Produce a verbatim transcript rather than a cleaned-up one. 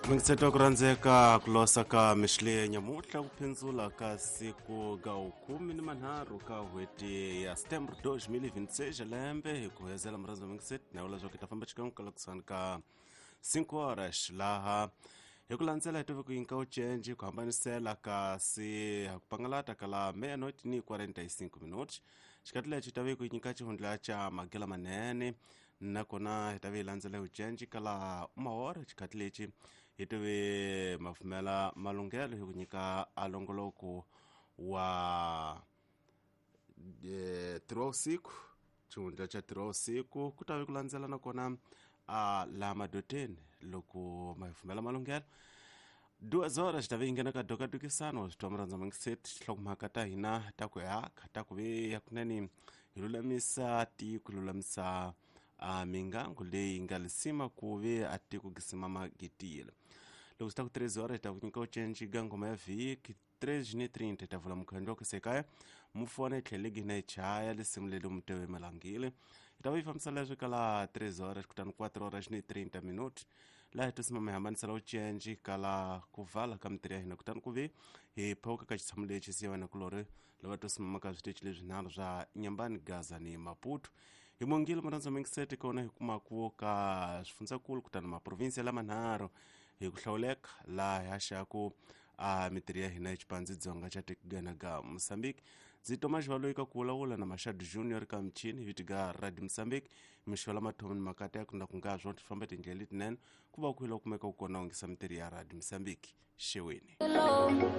Mngithetho kurandzeka kulosa ka mishile nyamuhla kuphinzula ka siku ka ukumi ni manharu ka hweti ya September dois mil e vinte e seis lembe hi ku hezela mrandzo mingset na ula zwa kitafamba xikan'we ka lakusana ka cinco horas laha hi ku landzela hi tive ku yinka ucenji ku hambanisela kasi ha ku pangalata ka la meia-noite ni quarenta e cinco minutos xikati lexi tavi ku nyika xihundla xa magela manene nakona hi tavi hi landzela hi ucenji ka la uma hora xikati lexi hi tive mafumela malunghelo hi ku nyika alongoloko wa ntirho wa usiku xihundla xa ntirho wa usiku ku tavi ku landzela nakona a la madoteni loko ma hi fumela malunghelo duas horas tavi hi nghena ka dokadukisano swi twa murhandza mangiseti nhlokomhaka ta hina ta ku haka ta ku ve hakunene hi lulamisa tiko lulamisa a mingangu leyi nga lisima ku ve a tiko gisima magitile loko swi ta ku três horas hi ta ku nyika ucenci ka ngoma ya vhiki três ni trinta hi ta vula mukhandlo ku sekaya mufona hi tlhele gina hi chaya lisimu leli mutewe malangile hi ta va yi fambisa leswi ka la três horas kutani quatro horas ni trinta minutos laha hi tosima mi hambanisela ucenci ka la ku vala ka mitirho ya hina kutani ku ve hi phoka ka xitshamo lexi siya wena kulori lava tosimama ka switichi leswinharhu swa Nyambani, Gaza ni Maputo hi mongile murhandza mingiseti kona hi kumaku ka swifundzankulu kutani maprovinsi lama manharhu hi ku hlawuleka laha hi haxaku a mitirho ya hina exipandzi-dzonga xa tikigana ka Mozambique ndzi toma xivaloyi ka ku vulavula na Mashadu Junior ka michini viti ka Radio Mozambique mixola mathomo ni makata ya ku na ku nga zwo ti famba tindlela letinene ku va ku hi lo kumeka ku kona ungisa mitirho ya Radio Mozambique xeweni.